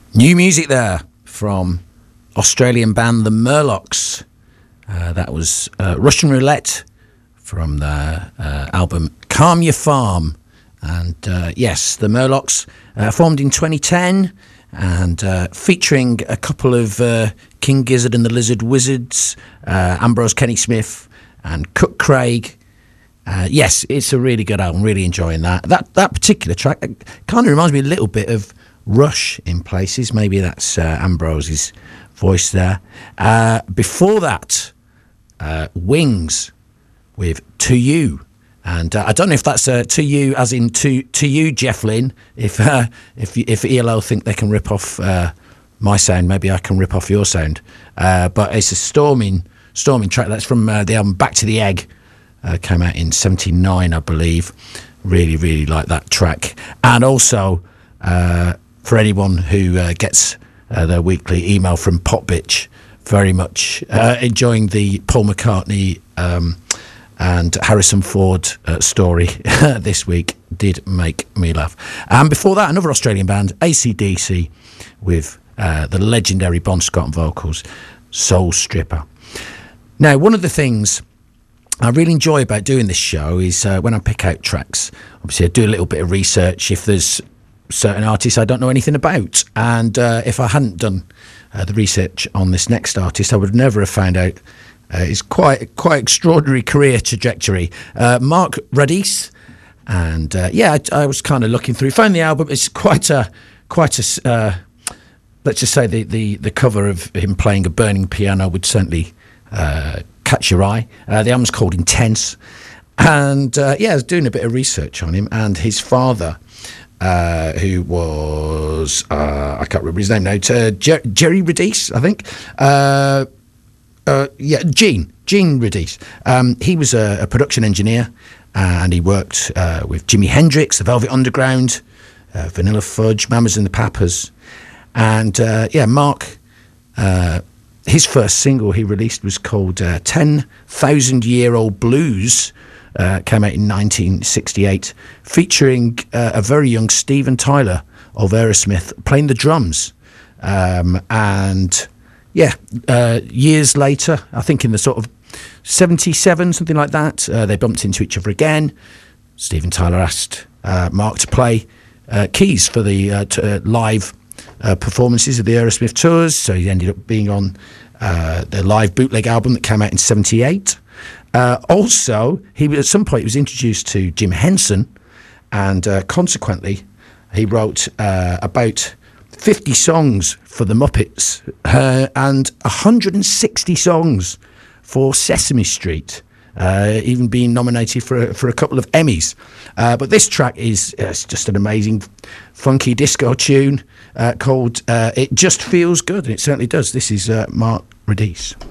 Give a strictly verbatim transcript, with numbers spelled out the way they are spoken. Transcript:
New music there from Australian band The Murlocs. Uh, that was uh, Russian Roulette from the uh, album Calm Your Farm. And uh, yes, The Murlocs uh, formed in twenty ten and uh, featuring a couple of uh, King Gizzard and the Lizard Wizards, uh, Ambrose Kenny Smith and Cook Craig. Uh, yes, it's a really good album, really enjoying that. That that particular track kind of reminds me a little bit of Rush in places. Maybe that's uh, Ambrose's voice there. Uh, before that, uh, Wings with To You. And uh, I don't know if that's uh, To You as in to to you, Jeff Lynne. If uh, if if E L O think they can rip off uh, my sound, maybe I can rip off your sound. Uh, but it's a storming storming track. That's from uh, the album Back to the Egg. Uh, came out in seventy-nine, I believe. Really, really like that track. And also, uh, for anyone who uh, gets uh, their weekly email from Popbitch, very much uh, enjoying the Paul McCartney um, and Harrison Ford uh, story this week. Did make me laugh. And before that, another Australian band, A C D C, with uh, the legendary Bon Scott on vocals, Soul Stripper. Now, one of the things I really enjoy about doing this show is uh, when I pick out tracks, obviously I do a little bit of research if there's certain artists I don't know anything about. And uh, if I hadn't done uh, the research on this next artist, I would never have found out uh, his quite quite extraordinary career trajectory. Uh, Mark Radice. And uh, yeah, I, I was kind of looking through, found the album. It's quite a, quite a uh, let's just say the, the, the cover of him playing a burning piano would certainly uh, catch your eye. Uh, the album's called Intense. And uh, yeah, I was doing a bit of research on him. And his father, uh, who was, uh, I can't remember his name now, uh, Jer- Jerry Radice, I think. Uh, uh, yeah, Gene, Gene Radice. Um, he was a, a production engineer and he worked uh, with Jimi Hendrix, The Velvet Underground, uh, Vanilla Fudge, Mamas and the Papas. And uh, yeah, Mark... Uh, his first single he released was called uh, ten thousand Year Old Blues, uh, came out in nineteen sixty-eight, featuring uh, a very young Steven Tyler of Aerosmith playing the drums. Um, and yeah, uh, years later, I think in the sort of seventy-seven, something like that, uh, they bumped into each other again. Steven Tyler asked uh, Mark to play uh, keys for the uh, t- uh, live Uh, performances of the Aerosmith tours, so he ended up being on uh, the live bootleg album that came out in seventy-eight. Uh, also, he at some point he was introduced to Jim Henson, and uh, consequently, he wrote uh, about fifty songs for the Muppets uh, and one hundred sixty songs for Sesame Street. Uh, even being nominated for a, for a couple of Emmys. Uh, but this track is uh, just an amazing funky disco tune uh, called uh, It Just Feels Good, and it certainly does. This is uh, Mark Radice.